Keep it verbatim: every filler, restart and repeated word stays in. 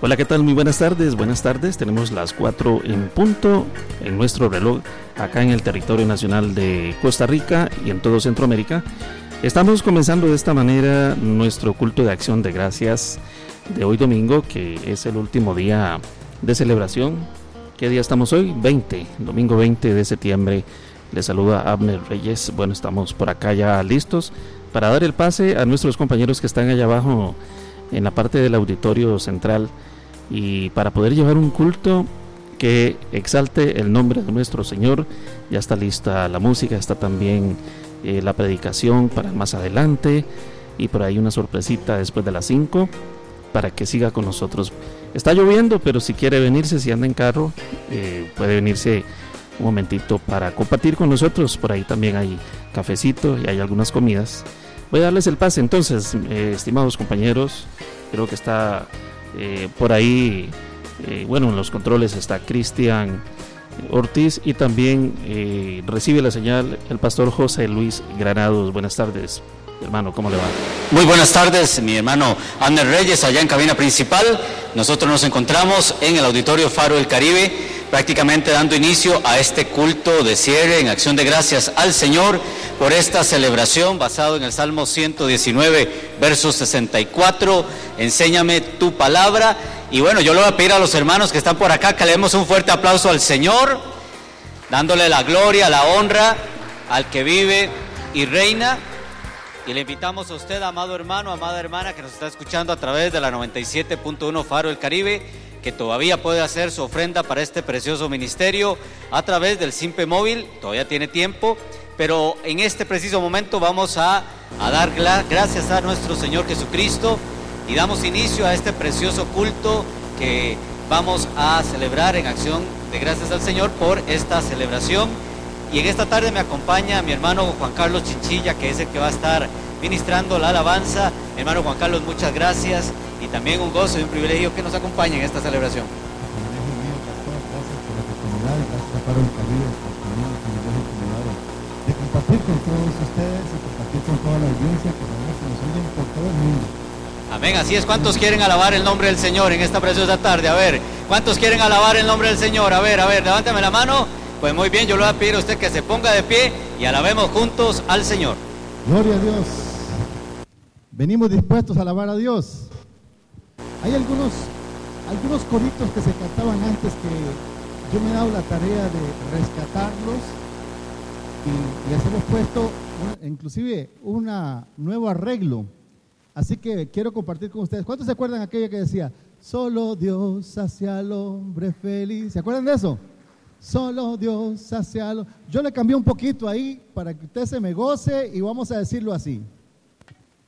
Hola, ¿qué tal? Muy buenas tardes, buenas tardes. Tenemos las cuatro en punto en nuestro reloj acá en el territorio nacional de Costa Rica y en todo Centroamérica. Estamos comenzando de esta manera nuestro culto de acción de gracias de hoy domingo, que es el último día de celebración. ¿Qué día estamos hoy? veinte, domingo veinte de septiembre. Les saluda Abner Reyes. Bueno, estamos por acá ya listos para dar el pase a nuestros compañeros que están allá abajo en la parte del auditorio central y para poder llevar un culto que exalte el nombre de nuestro Señor. Ya está lista la música, está también eh, la predicación para más adelante y por ahí una sorpresita después de las cinco para que siga con nosotros. Está lloviendo, pero si quiere venirse, si anda en carro, eh, puede venirse un momentito para compartir con nosotros. Por ahí también hay cafecito y hay algunas comidas. Voy a darles el pase entonces, eh, estimados compañeros. Creo que está eh, por ahí, eh, bueno, en los controles está Cristian Ortiz y también eh, recibe la señal el pastor José Luis Granados. Buenas tardes, hermano, ¿cómo le va? Muy buenas tardes, mi hermano Abner Reyes, allá en cabina principal. Nosotros nos encontramos en el Auditorio Faro del Caribe, prácticamente dando inicio a este culto de cierre en acción de gracias al Señor por esta celebración basado en el Salmo ciento diecinueve, verso sesenta y cuatro, enséñame tu palabra. Y bueno, yo le voy a pedir a los hermanos que están por acá que le demos un fuerte aplauso al Señor, dándole la gloria, la honra al que vive y reina. Y le invitamos a usted, amado hermano, amada hermana, que nos está escuchando a través de la noventa y siete punto uno Faro del Caribe, que todavía puede hacer su ofrenda para este precioso ministerio a través del Simpe Móvil. Todavía tiene tiempo, pero en este preciso momento vamos a, a dar gracias a nuestro Señor Jesucristo y damos inicio a este precioso culto que vamos a celebrar en acción de gracias al Señor por esta celebración. Y en esta tarde me acompaña mi hermano Juan Carlos Chinchilla, que es el que va a estar ministrando la alabanza. Mi hermano Juan Carlos, muchas gracias y también un gozo y un privilegio que nos acompañe en esta celebración. Gracias por la oportunidad, gracias a Faro del Caribe por tener el privilegio que me ha dado de compartir con todos ustedes y compartir con toda la audiencia que sabemos que nos oyen por todo el mundo. Amén, así es. ¿Cuántos quieren alabar el nombre del Señor en esta preciosa tarde? A ver, ¿cuántos quieren alabar el nombre del Señor? A ver, a ver, levántame la mano. Pues muy bien, yo le voy a pedir a usted que se ponga de pie y alabemos juntos al Señor. Gloria a Dios. Venimos dispuestos a alabar a Dios. Hay algunos, algunos coritos que se cantaban antes que yo me he dado la tarea de rescatarlos y les hemos puesto una, inclusive un nuevo arreglo. Así que quiero compartir con ustedes. ¿Cuántos se acuerdan aquella que decía, solo Dios hace al hombre feliz? ¿Se acuerdan de eso? Solo Dios hace algo. Yo le cambié un poquito ahí para que usted se me goce y vamos a decirlo así.